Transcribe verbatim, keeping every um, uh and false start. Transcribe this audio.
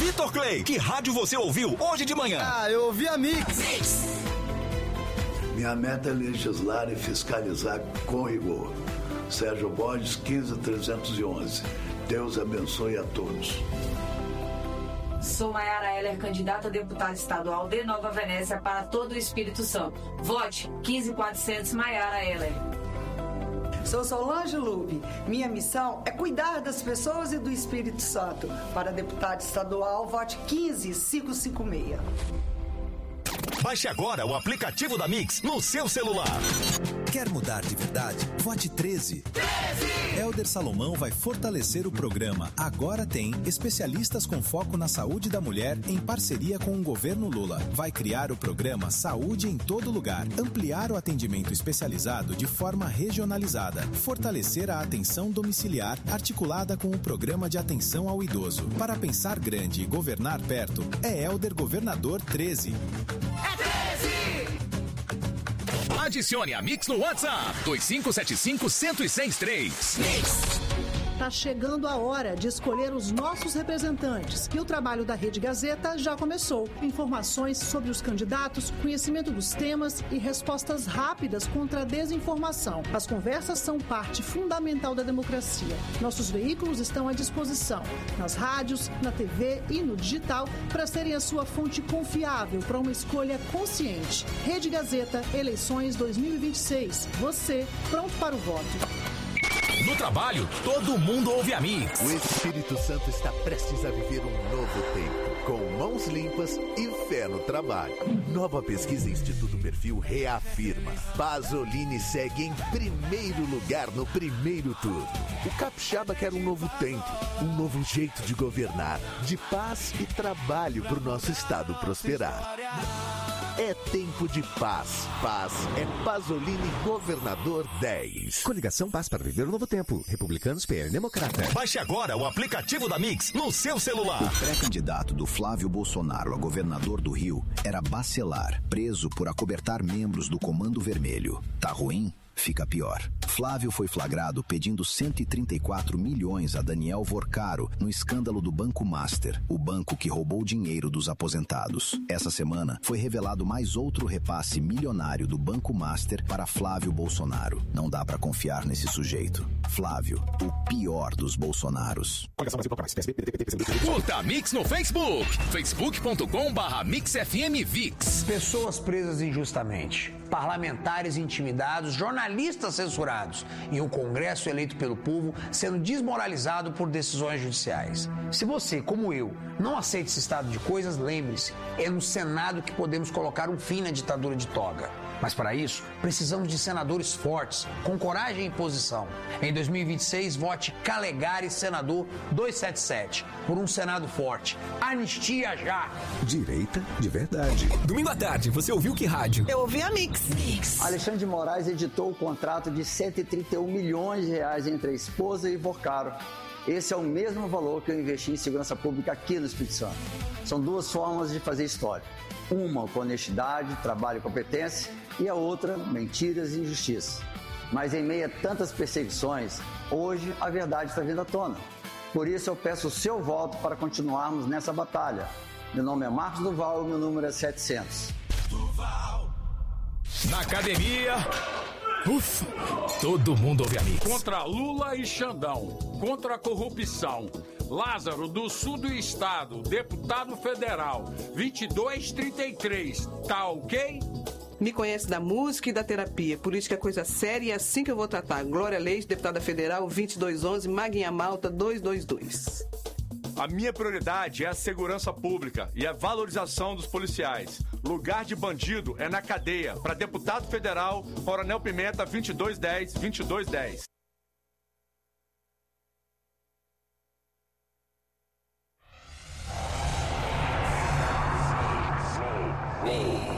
Vitor Clay, que rádio você ouviu hoje de manhã? Ah, eu ouvi a Mix. Minha meta é legislar e fiscalizar com rigor. Sérgio Borges, quinze mil trezentos e onze. Deus abençoe a todos. Sou Maiara Heller, candidata a deputada estadual de Nova Venécia para todo o Espírito Santo. Vote quinze mil e quatrocentos Maiara Heller. Sou Solange Lupe. Minha missão é cuidar das pessoas e do Espírito Santo. Para deputada estadual, vote quinze mil quinhentos e cinquenta e seis. Baixe agora o aplicativo da Mix no seu celular. Quer mudar de verdade? Vote treze. treze! Hélder Salomão vai fortalecer o programa Agora Tem, especialistas com foco na saúde da mulher em parceria com o governo Lula. Vai criar o programa Saúde em Todo Lugar, ampliar o atendimento especializado de forma regionalizada, fortalecer a atenção domiciliar articulada com o programa de atenção ao idoso. Para pensar grande e governar perto, é Hélder Governador treze. É treze! Adicione a Mix no WhatsApp dois cinco sete cinco, um zero seis três. Mix. Tá chegando a hora de escolher os nossos representantes e o trabalho da Rede Gazeta já começou. Informações sobre os candidatos, conhecimento dos temas e respostas rápidas contra a desinformação. As conversas são parte fundamental da democracia. Nossos veículos estão à disposição, nas rádios, na T V e no digital, para serem a sua fonte confiável para uma escolha consciente. Rede Gazeta, eleições dois mil e vinte e seis. Você, pronto para o voto. No trabalho, todo mundo ouve a Mix. O Espírito Santo está prestes a viver um novo tempo, com mãos limpas e fé no trabalho. Nova pesquisa Instituto Perfil reafirma: Pasolini segue em primeiro lugar no primeiro turno. O capixaba quer um novo tempo, um novo jeito de governar, de paz e trabalho para o nosso estado prosperar. É tempo de paz. Paz é Pasolini Governador dez. Coligação Paz para viver o novo tempo. Republicanos, P R, Democrata. Baixe agora o aplicativo da Mix no seu celular. O pré-candidato do Flávio Bolsonaro a governador do Rio era Bacelar, preso por acobertar membros do Comando Vermelho. Tá ruim? Fica pior. Flávio foi flagrado pedindo cento e trinta e quatro milhões a Daniel Vorcaro no escândalo do Banco Master, o banco que roubou dinheiro dos aposentados. Essa semana foi revelado mais outro repasse milionário do Banco Master para Flávio Bolsonaro. Não dá pra confiar nesse sujeito. Flávio, o pior dos Bolsonaros. Curta a Mix no Facebook. facebook ponto com barra mix f m vix. Pessoas presas injustamente, parlamentares intimidados, jornalistas censurados e o Congresso eleito pelo povo sendo desmoralizado por decisões judiciais. Se você, como eu, não aceita esse estado de coisas, lembre-se, é no Senado que podemos colocar um fim na ditadura de toga. Mas para isso, precisamos de senadores fortes, com coragem e posição. Em dois mil e vinte e seis, vote Calegari, senador duzentos e setenta e sete, por um Senado forte. Anistia já! Direita de verdade. Domingo à tarde, você ouviu que rádio? Eu ouvi a Mix. Mix. Alexandre de Moraes editou o contrato de cento e trinta e um milhões de reais entre a esposa e Vorcaro. Esse é o mesmo valor que eu investi em segurança pública aqui no Espírito Santo. São duas formas de fazer história. Uma com honestidade, trabalho e competência, e a outra, mentiras e injustiça. Mas em meio a tantas perseguições, hoje a verdade está vindo à tona. Por isso eu peço o seu voto para continuarmos nessa batalha. Meu nome é Marcos Duval e meu número é setecentos. Duval. Na academia... Ufa, todo mundo ouve a Mix. Contra Lula e Xandão, contra a corrupção. Lázaro, do sul do estado, deputado federal, vinte e dois trinta e três, tá ok? Me conhece da música e da terapia, por isso que é coisa séria e é assim que eu vou tratar. Glória Leite, deputada federal, vinte e dois onze, Maguinha Malta, duzentos e vinte e dois. A minha prioridade é a segurança pública e a valorização dos policiais. Lugar de bandido é na cadeia. Para deputado federal, Coronel Pimenta, vinte e dois dez, vinte e dois dez.